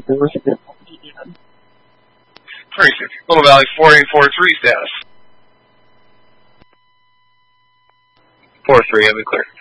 Little Valley 4843 status. 4-3, I'll be clear.